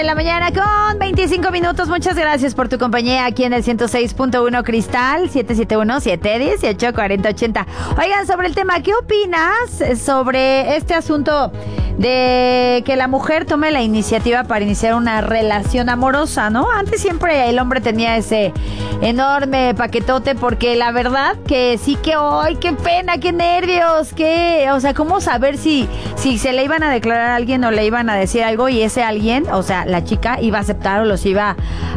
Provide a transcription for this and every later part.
En la mañana con 25 minutos. Muchas gracias por tu compañía aquí en el 106.1 Cristal, 771-718-4080. Oigan, sobre el tema, ¿qué opinas sobre este asunto de que la mujer tome la iniciativa para iniciar una relación amorosa, ¿no? Antes siempre el hombre tenía ese enorme paquetote, porque la verdad que sí que ¡ay, qué pena, qué nervios! O sea, ¿cómo saber si se le iban a declarar a alguien o le iban a decir algo y ese alguien, o sea, la chica iba a aceptar o los iba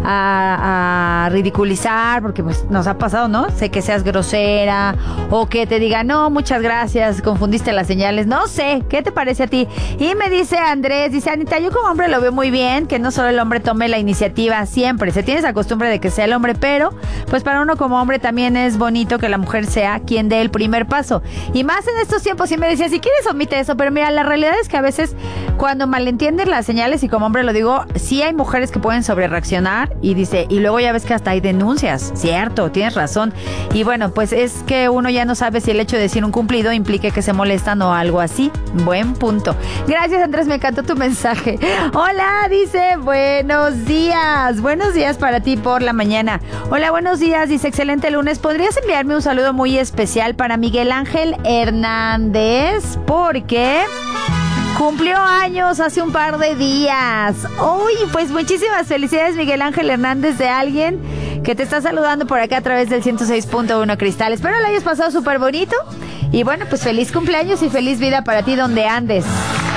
a ridiculizar? Porque pues nos ha pasado, ¿no? Sé que seas grosera o que te diga, no, muchas gracias, confundiste las señales, no sé, ¿qué te parece a ti? Y me dice Andrés, dice, Anita, yo como hombre lo veo muy bien, que no solo el hombre tome la iniciativa siempre, se tiene esa costumbre de que sea el hombre, pero pues para uno como hombre también es bonito que la mujer sea quien dé el primer paso, y más en estos tiempos. Y me decía, si quieres omite eso, pero mira, la realidad es que a veces cuando malentiendes las señales, y como hombre lo digo, sí hay mujeres que pueden sobrereaccionar, y dice, y luego ya ves que hasta hay denuncias, cierto, tienes razón, y bueno, pues es que uno ya no sabe si el hecho de decir un cumplido implique que se molestan o algo así. Buen punto. Gracias, Andrés, me encantó tu mensaje. Hola, dice, buenos días para ti por la mañana. Hola, buenos días, dice, excelente lunes. ¿Podrías enviarme un saludo muy especial para Miguel Ángel Hernández? Porque cumplió años hace un par de días. Uy, pues muchísimas felicidades, Miguel Ángel Hernández, de alguien que te está saludando por acá a través del 106.1 Cristal. Espero lo hayas pasado súper bonito. Y bueno, pues feliz cumpleaños y feliz vida para ti donde andes.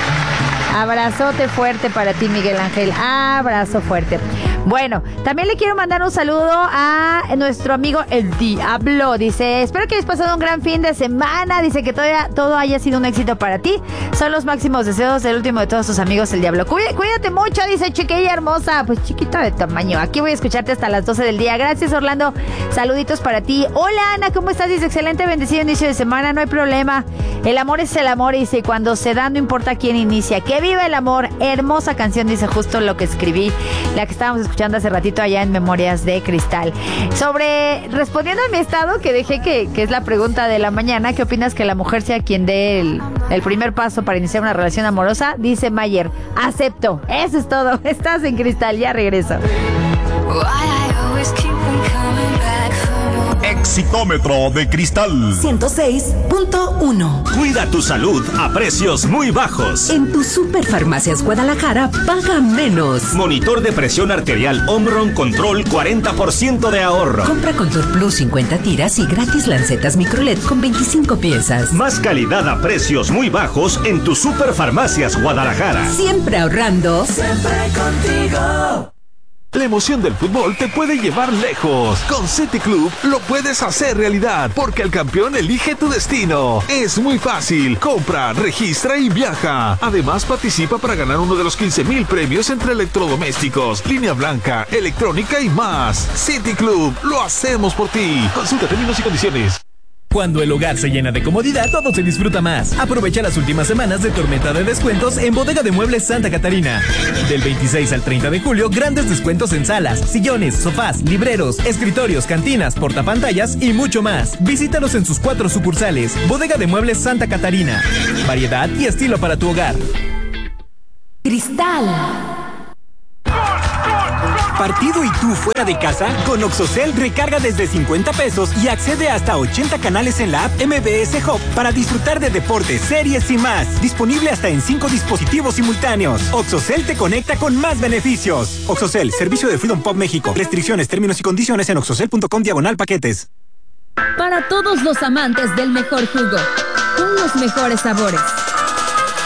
Abrazote fuerte para ti, Miguel Ángel. Abrazo fuerte. Bueno, también le quiero mandar un saludo a nuestro amigo El Diablo. Dice, espero que hayas pasado un gran fin de semana. Dice que todo haya sido un éxito para ti. Son los máximos deseos del último de todos tus amigos, El Diablo. Cuídate mucho, dice, chiquilla hermosa. Pues chiquita de tamaño. Aquí voy a escucharte hasta las 12 del día. Gracias, Orlando. Saluditos para ti. Hola, Ana, ¿cómo estás? Dice, excelente, bendecido inicio de semana. No hay problema. El amor es el amor. Dice, cuando se da no importa quién inicia. ¡Que viva el amor! Hermosa canción, dice, justo lo que escribí. La que estábamos escuchando hace ratito allá en Memorias de Cristal. Respondiendo a mi estado, que dejé que es la pregunta de la mañana, ¿qué opinas que la mujer sea quien dé el primer paso para iniciar una relación amorosa? Dice Mayer, acepto. Eso es todo. Estás en Cristal, ya regreso. Exitómetro de Cristal 106.1. Cuida tu salud a precios muy bajos. En tu Superfarmacias Guadalajara paga menos. Monitor de presión arterial Omron Control, 40% de ahorro. Compra Contour Plus 50 tiras y gratis lancetas Microlet con 25 piezas. Más calidad a precios muy bajos en tu Superfarmacias Guadalajara. Siempre ahorrando. Siempre contigo. La emoción del fútbol te puede llevar lejos. Con City Club lo puedes hacer realidad, porque el campeón elige tu destino. Es muy fácil. Compra, registra y viaja. Además, participa para ganar uno de los 15,000 premios entre electrodomésticos, línea blanca, electrónica y más. City Club, lo hacemos por ti. Consulta términos y condiciones. Cuando el hogar se llena de comodidad, todo se disfruta más. Aprovecha las últimas semanas de tormenta de descuentos en Bodega de Muebles Santa Catarina. Del 26 al 30 de julio, grandes descuentos en salas, sillones, sofás, libreros, escritorios, cantinas, portapantallas y mucho más. Visítalos en sus 4 sucursales. Bodega de Muebles Santa Catarina. Variedad y estilo para tu hogar. Cristal. ¿Partido y tú fuera de casa? Con Oxocel recarga desde 50 pesos y accede hasta 80 canales en la app MBS Hub para disfrutar de deportes, series y más. Disponible hasta en 5 dispositivos simultáneos. Oxocel te conecta con más beneficios. Oxocel, servicio de Freedom Pop México. Restricciones, términos y condiciones en oxocel.com/paquetes. Para todos los amantes del mejor jugo, con los mejores sabores.